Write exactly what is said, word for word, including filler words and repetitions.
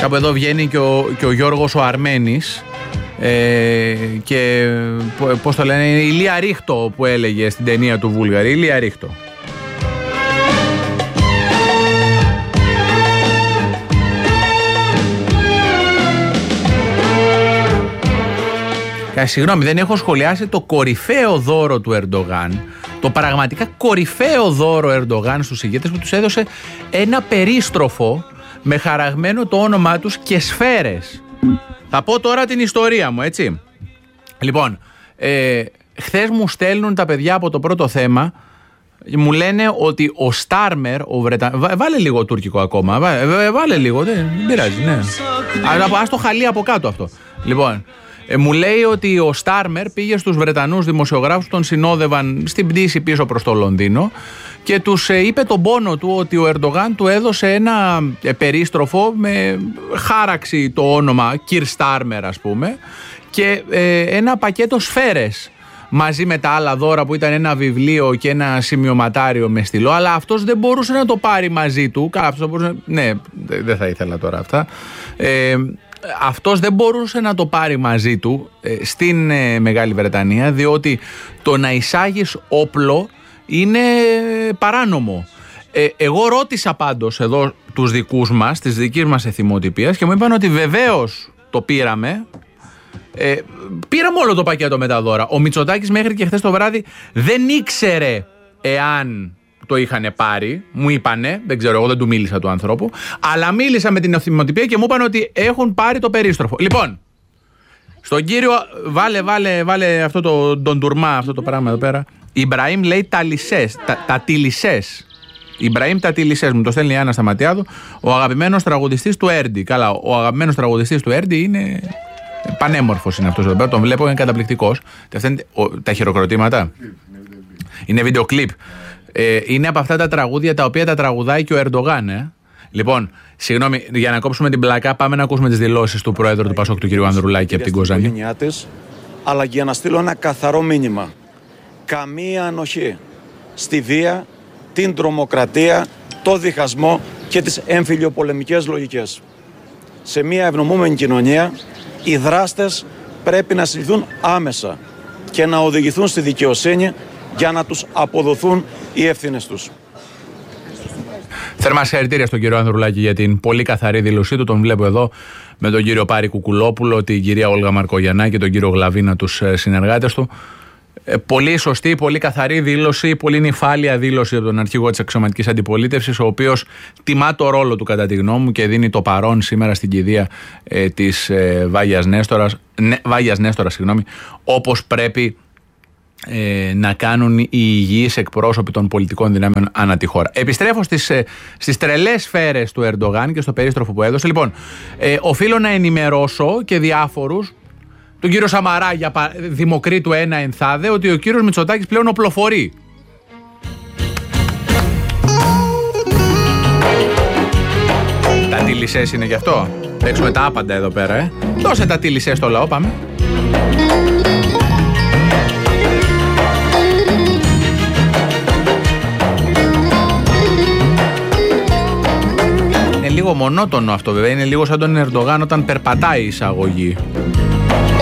Κάπου εδώ βγαίνει και ο, και ο Γιώργος ο Αρμένης ε, και πώς το λένε, η Λία Ρίχτο που έλεγε στην ταινία του Βούλγαρη, η Λία Ρίχτο. Ε, συγγνώμη, δεν έχω σχολιάσει το κορυφαίο δώρο του Ερντογάν, το πραγματικά κορυφαίο δώρο Ερντογάν στους ηγέτες που τους έδωσε ένα περίστροφο με χαραγμένο το όνομά τους και σφαίρες. Θα πω τώρα την ιστορία μου, έτσι. Λοιπόν, ε, χθες μου στέλνουν τα παιδιά από το πρώτο θέμα, μου λένε ότι ο Στάρμερ, ο Βρετανός. Βά, βάλε λίγο τουρκικό ακόμα. Βά, βά, βάλε λίγο, δεν, δεν πειράζει, ναι. Ας το χαλί από κάτω αυτό. Λοιπόν, ε, μου λέει ότι ο Στάρμερ πήγε στους Βρετανούς δημοσιογράφους, τον συνόδευαν στην πτήση πίσω προς το Λονδίνο και τους ε, είπε τον πόνο του ότι ο Ερντογάν του έδωσε ένα ε, περίστροφο με χάραξη το όνομα Κυρ Στάρμερ, ας πούμε, και ε, ένα πακέτο σφαίρες μαζί με τα άλλα δώρα που ήταν ένα βιβλίο και ένα σημειωματάριο με στυλό, αλλά αυτός δεν μπορούσε να το πάρει μαζί του. Αυτό μπορούσε, ναι, δεν θα ήθελα τώρα αυτά. Ε, αυτός δεν μπορούσε να το πάρει μαζί του ε, στην ε, Μεγάλη Βρετανία, διότι το να εισάγεις όπλο είναι παράνομο. Ε, εγώ ρώτησα πάντως εδώ τους δικούς μας, τις δικής μας εθιμοτυπίας, και μου είπαν ότι βεβαίως το πήραμε. Ε, πήραμε όλο το πακέτο με τα δώρα. Ο Μητσοτάκης μέχρι και χθες το βράδυ δεν ήξερε εάν το είχαν πάρει. Μου είπανε, δεν ξέρω, εγώ δεν του μίλησα του ανθρώπου, αλλά μίλησα με την εθιμοτυπία και μου είπαν ότι έχουν πάρει το περίστροφο. Λοιπόν, στον κύριο, βάλε, βάλε, βάλε αυτό το τον τουρμά, αυτό το πράγμα εδώ πέρα. Ιμπραήμ λέει τα λισές, τα, τα τιλισές. Ιμπραήμ τα τιλισές, μου το στέλνει η Άννα Σταματιάδου, ο αγαπημένος τραγουδιστής του Έρντι. Καλά, ο αγαπημένος τραγουδιστής του Έρντι είναι πανέμορφος, είναι αυτός εδώ πέρα, τον βλέπω, είναι καταπληκτικός. Τα χειροκροτήματα είναι βίντεο κλιπ. Ε, είναι από αυτά τα τραγούδια τα οποία τα τραγουδάει και ο Ερντογάν. Ε. Λοιπόν, συγγνώμη, για να κόψουμε την πλακά, πάμε να ακούσουμε τις δηλώσεις του Πρόεδρου του Πασόκ, του κ. Ανδρουλάκη, από την Κοζάνη. Αλλά και για να στείλω ένα καθαρό μήνυμα. Καμία ανοχή στη βία, την τρομοκρατία, το διχασμό και τις εμφυλιοπολεμικές λογικές. Σε μια ευνομούμενη κοινωνία, οι δράστες πρέπει να συλληφθούν άμεσα και να οδηγηθούν στη δικαιοσύνη για να τους αποδοθούν οι ευθύνες τους. Θερμά συγχαρητήρια στον κύριο Ανδρουλάκη για την πολύ καθαρή δήλωσή του. Τον βλέπω εδώ με τον κύριο Πάρη Κουκουλόπουλο, την κυρία Όλγα Μαρκογιαννά και τον κύριο Γλαβίνα, τους συνεργάτες του. Ε, πολύ σωστή, πολύ καθαρή δήλωση, πολύ νυφάλια δήλωση από τον αρχηγό της αξιωματικής αντιπολίτευσης, ο οποίος τιμά το ρόλο του, κατά τη γνώμη μου, και δίνει το παρόν σήμερα στην κηδεία ε, της ε, Βάγιας Νέστορας, ναι, Βάγιας Νέστορα, συγγνώμη, όπως πρέπει ε, να κάνουν οι υγιείς εκπρόσωποι των πολιτικών δυνάμεων ανά τη χώρα. Επιστρέφω στις, ε, στις τρελές σφαίρες του Ερντογάν και στο περίστροφο που έδωσε. Λοιπόν, ε, οφείλω να ενημερώσω και διάφορους, τον κύριο Σαμαρά για Δημοκρίτου ένα ενθάδε, ότι ο κύριος Μητσοτάκης πλέον οπλοφορεί. Τα τιλισές είναι γι' αυτό. Παίξουμε τα άπαντα εδώ πέρα, ε. Δώσε τα τιλισές στο λαό, πάμε. Είναι λίγο μονότονο αυτό, βέβαια. Είναι λίγο σαν τον Ερντογάν όταν περπατάει η εισαγωγή.